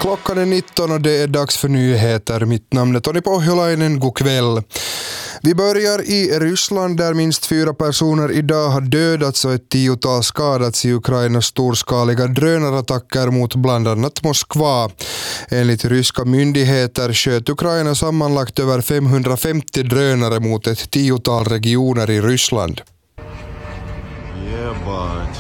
Klockan är 19 och det är dags för nyheter. Mitt namn är Toni Pohjolainen. God kväll. Vi börjar i Ryssland där minst 4 personer idag har dödats och ett 10-tal skadats i Ukrainas storskaliga drönarattacker mot bland annat Moskva. Enligt ryska myndigheter sköt Ukraina sammanlagt över 550 drönare mot ett 10-tal regioner i Ryssland. Ебать.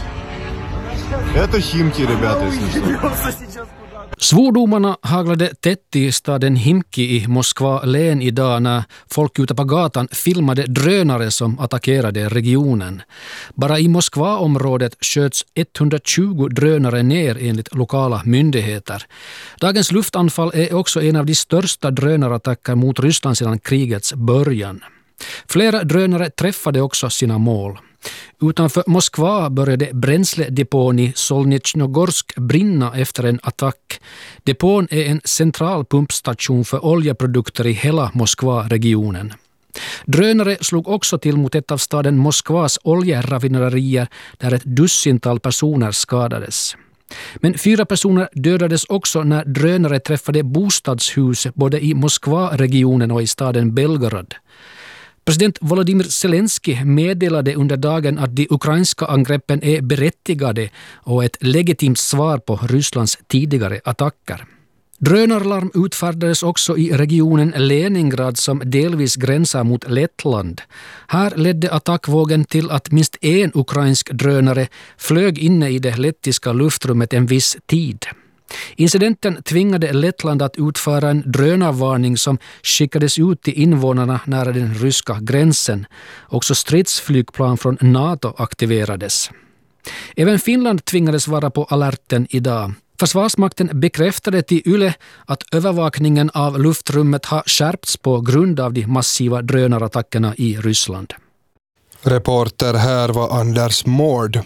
Это Химки, ребята, если что. Svordomarna haglade tätt i staden Himki i Moskva län idag när folk ute på gatan filmade drönare som attackerade regionen. Bara i Moskva-området sköts 120 drönare ner enligt lokala myndigheter. Dagens luftanfall är också en av de största drönarattacker mot Ryssland sedan krigets början. Flera drönare träffade också sina mål. Utanför Moskva började bränsledepån i Solnitjnogorsk brinna efter en attack. Depån är en central pumpstation för oljeprodukter i hela Moskva-regionen. Drönare slog också till mot ett av staden Moskvas oljeraffinaderier där ett dussintal personer skadades. Men 4 personer dödades också när drönare träffade bostadshus både i Moskva-regionen och i staden Belgorod. President Volodymyr Zelensky meddelade under dagen att de ukrainska angreppen är berättigade och ett legitimt svar på Rysslands tidigare attacker. Drönarlarm utfärdades också i regionen Leningrad som delvis gränsar mot Lettland. Här ledde attackvågen till att minst en ukrainsk drönare flög inne i det lettiska luftrummet en viss tid. Incidenten tvingade Lettland att utföra en drönarvarning som skickades ut till invånarna nära den ryska gränsen. Också stridsflygplan från NATO aktiverades. Även Finland tvingades vara på alerten idag. Försvarsmakten bekräftade till Yle att övervakningen av luftrummet har skärpts på grund av de massiva drönarattackerna i Ryssland. Reporter här var Anders Mård.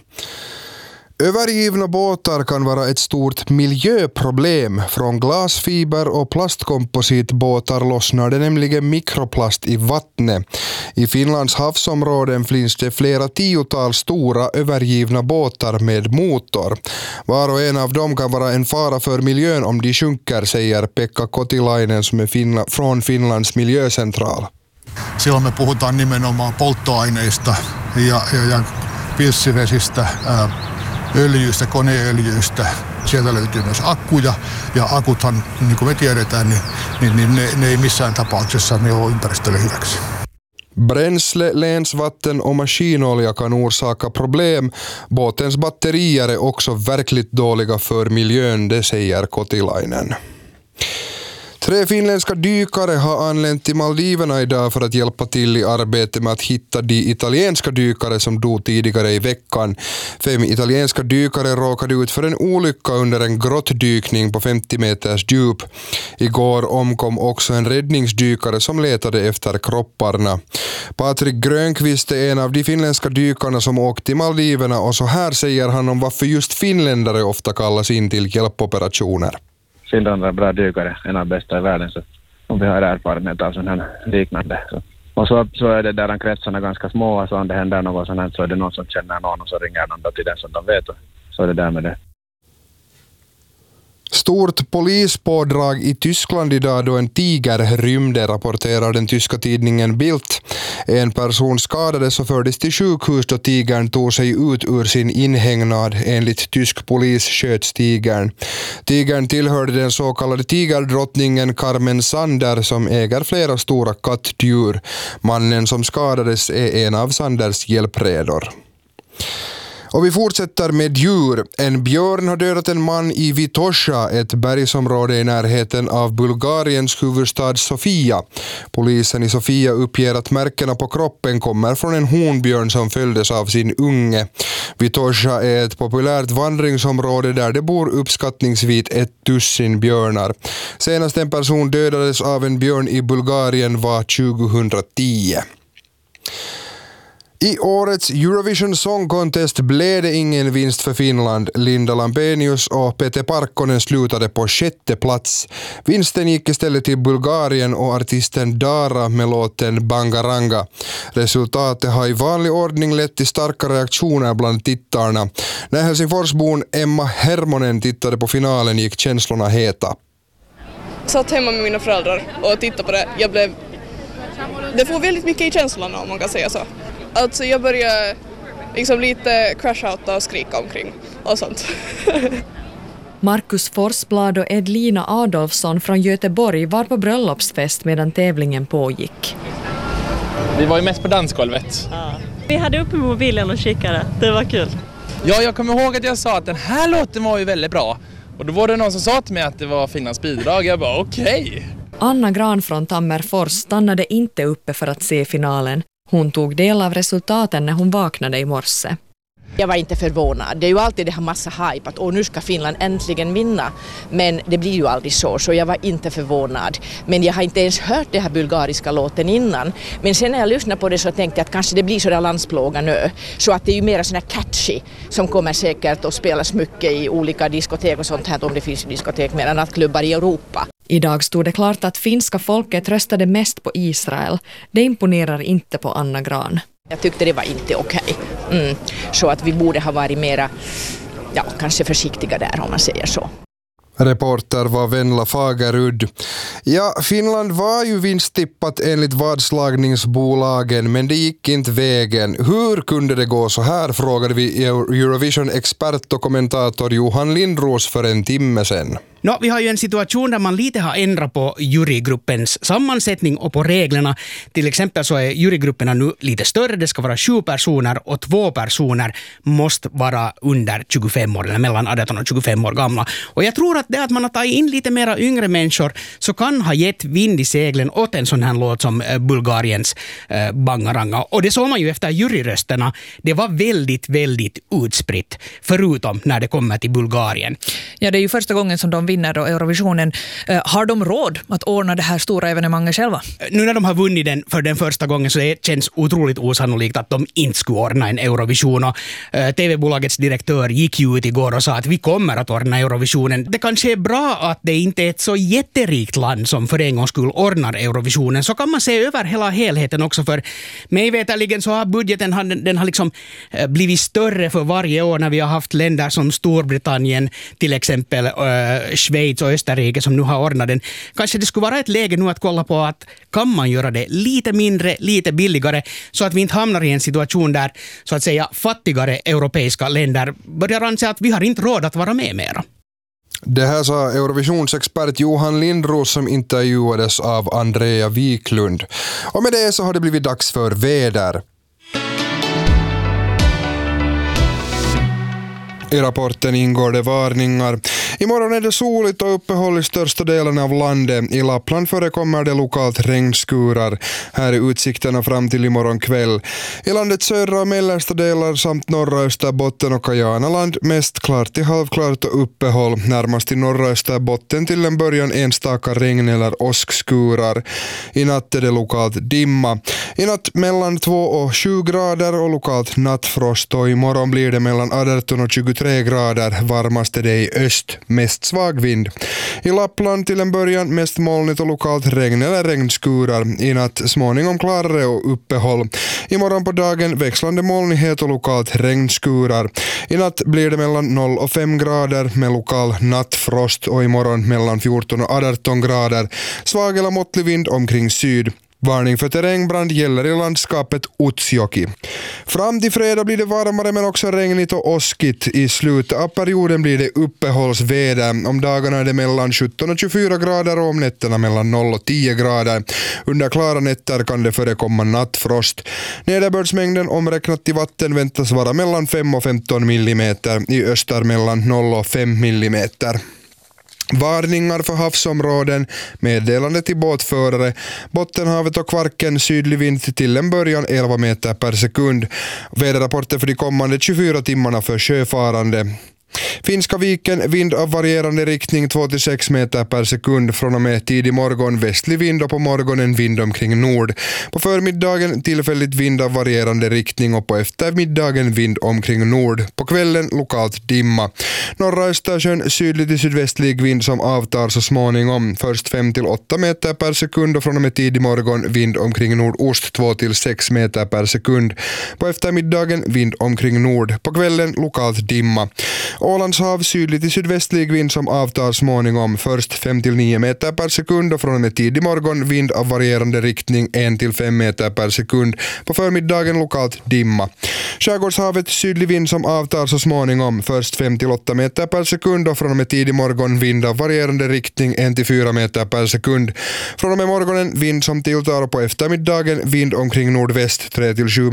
Övergivna båtar kan vara ett stort miljöproblem. Från glasfiber och plastkompositbåtar lossnar det nämligen mikroplast i vattnet. I Finlands havsområden finns det flera 10-tal stora övergivna båtar med motor. Var och en av dem kan vara en fara för miljön om de sjunker, säger Pekka Kotilainen som är från Finlands miljöcentral. Silloin me puhutaan nimenomaan polttoaineista ja pilssivesistä, öljyistä, koneöljyistä. Sieltä löytyy myös akkuja ja akuthan, niin kuin me tiedetään, niin ne ei missään tapauksessa ne ole ympäristölle hyväksi. Bränsle, länsvatten och maskinolja kan orsaka problem. Båtens batterier är också verkligt dåliga för miljön, det säger Kotilainen. 3 finländska dykare har anlänt till Maldiverna idag för att hjälpa till i arbetet med att hitta de italienska dykare som dog tidigare i veckan. 5 italienska dykare råkade ut för en olycka under en grottdykning på 50 meters djup. Igår omkom också en räddningsdykare som letade efter kropparna. Patrik Grönqvist är en av de finländska dykarna som åkt till Maldiverna och så här säger han om varför just finländare ofta kallas in till hjälpoperationer. Finland är bra dykare, en av bästa i världen, så om vi har erfarenhet av sån här liknande. Och så är det där kretsarna ganska små, så om det händer något sånt här så är det någon som känner någon och så ringer någon till den som de vet, och så är det där med det. Stort polispådrag i Tyskland idag då en tiger rymde, rapporterar den tyska tidningen Bild. En person skadades och fördes till sjukhus då tigern tog sig ut ur sin inhägnad. Enligt tysk polis sköts tigern. Tigern tillhörde den så kallade tigerdrottningen Carmen Sander som äger flera stora kattdjur. Mannen som skadades är en av Sanders hjälpredor. Och vi fortsätter med djur. En björn har dödat en man i Vitosha, ett bergsområde i närheten av Bulgariens huvudstad Sofia. Polisen i Sofia uppger att märkena på kroppen kommer från en honbjörn som följdes av sin unge. Vitosha är ett populärt vandringsområde där det bor uppskattningsvis 1000 björnar. Senast en person dödades av en björn i Bulgarien var 2010. I årets Eurovision Song Contest blev det ingen vinst för Finland. Linda Lampenius och Pete Parkkonen slutade på 6:e plats. Vinsten gick istället till Bulgarien och artisten Dara med låten Bangaranga. Resultatet har i vanlig ordning lett till starka reaktioner bland tittarna. När Helsingforsbon Emma Hermonen tittade på finalen gick känslorna heta. Satt hemma med mina föräldrar och tittade på det. Det får väldigt mycket i känslan om man kan säga så. Alltså jag började liksom lite crash-outa och skrika omkring och sånt. Markus Forsblad och Edlina Adolfsson från Göteborg var på bröllopsfest medan tävlingen pågick. Vi var ju mest på dansgolvet. Ja. Vi hade uppe mobilen och kikade. Det var kul. Ja, jag kommer ihåg att jag sa att den här låten var ju väldigt bra. Och då var det någon som sa till mig att det var Finlands bidrag. Jag bara okej. Anna Gran från Tammerfors stannade inte uppe för att se finalen. Hon tog del av resultaten när hon vaknade i morse. Jag var inte förvånad. Det är ju alltid det här massa hype att nu ska Finland äntligen vinna. Men det blir ju aldrig så jag var inte förvånad. Men jag har inte ens hört det här bulgariska låten innan. Men sen när jag lyssnade på det så tänkte jag att kanske det blir sådär landsplåga nu. Så att det är ju mer sån här catchy som kommer säkert att spelas mycket i olika diskotek och sånt här om det finns diskotek med nattklubbar i Europa. Idag stod det klart att finska folket röstade mest på Israel. Det imponerar inte på Anna Gran. Jag tyckte det var inte okej. Så att vi borde ha varit mera, kanske försiktiga där om man säger så. Reporter var Venla Fagerud. Ja, Finland var ju vinsttippat enligt vadslagningsbolagen, men det gick inte vägen. Hur kunde det gå så här, frågade vi Eurovision-expert och kommentator Johan Lindros för en timme sedan. Vi har ju en situation där man lite har ändrat på jurygruppens sammansättning och på reglerna. Till exempel så är jurygrupperna nu lite större. Det ska vara 7 personer och 2 personer måste vara under 25 år eller mellan 18 och 25 år gamla. Och jag tror att det att man har tagit in lite mera yngre människor så kan ha gett vind i seglen åt en sån här låt som Bulgariens Bangaranga. Och det såg man ju efter juryrösterna. Det var väldigt, väldigt utspritt, förutom när det kommer till Bulgarien. Ja, det är ju första gången som de vinner då Eurovisionen. Har de råd att ordna det här stora evenemanget själva? Nu när de har vunnit den för den första gången så det känns otroligt osannolikt att de inte skulle ordna en Eurovision. Och TV-bolagets direktör gick ju ut igår och sa att vi kommer att ordna Eurovisionen. Det kanske är bra att det inte är ett så jätterikt land som för en gång skulle ordna Eurovisionen. Så kan man se över hela helheten också, för mig veterligen så har budgeten den har liksom blivit större för varje år när vi har haft länder som Storbritannien, till exempel Schweiz och Österrike som nu har ordnat den. Kanske det skulle vara ett läge nu att kolla på att kan man göra det lite mindre, lite billigare, så att vi inte hamnar i en situation där så att säga fattigare europeiska länder börjar anse att vi har inte råd att vara med mera. Det här sa Eurovisionsexpert Johan Lindros som intervjuades av Andrea Wiklund. Och med det så har det blivit dags för väder. I rapporten ingår det varningar. Imorgon är det soligt och uppehåll i största delen av landet. I Lappland förekommer det lokalt regnskurar. Här är utsikterna fram till imorgon kväll. I landets södra och mellersta delar samt norra Österbotten och Kajanaland mest klart till halvklart och uppehåll. Närmast i norra Österbotten till en början enstaka regn eller åskskurar. I natt är det lokalt dimma. I natt mellan 2 och 7 grader och lokalt nattfrost, och imorgon blir det mellan 18 och 23 grader. Varmast är det i öst, mest svag vind. I Lappland till en början mest molnigt och lokalt regn eller regnskurar. I natt småningom klarare och uppehåll. Imorgon på dagen växlande molnighet och lokalt regnskurar. I natt blir det mellan 0 och 5 grader med lokal nattfrost, och imorgon mellan 14 och 18 grader. Svag eller måttlig vind omkring syd. Varning för terrängbrand gäller i landskapet Utsjoki. Fram till fredag blir det varmare men också regnigt och åskigt. I slutet av perioden blir det uppehållsväder. Om dagarna är det mellan 17 och 24 grader och om nätterna mellan 0 och 10 grader. Under klara nätter kan det förekomma nattfrost. Nederbördsmängden omräknat till vatten väntas vara mellan 5 och 15 millimeter. I öster mellan 0 och 5 millimeter. Varningar för havsområden, meddelande till båtförare, Bottenhavet och Kvarken, sydlig vind till en början 11 meter per sekund. Väderrapporter för de kommande 24 timmarna för sjöfarande. Finska viken, vind av varierande riktning 2-6 meter per sekund från och med tidig morgon, västlig vind och på morgonen vind omkring nord. På förmiddagen tillfälligt vind av varierande riktning och på eftermiddagen vind omkring nord. På kvällen lokalt dimma. Norra Östersjön sydlig till sydvästlig vind som avtar så småningom. Först 5-8 meter per sekund och från och med tidig morgon vind omkring nordost 2-6 meter per sekund. På eftermiddagen vind omkring nord. På kvällen lokalt dimma. Ålands hav sydlig till sydvästlig vind som avtar småningom, först 5-9 meter per sekund och från och med tidig morgon vind av varierande riktning 1-5 meter per sekund. På förmiddagen lokalt dimma. Skärgårdshavet sydlig vind som avtar så småningom, först 5-8 meter per sekund och från och med tidig morgon vind av varierande riktning 1-4 meter per sekund. Från och med morgonen vind som tilltar och på eftermiddagen vind omkring nordväst 3-7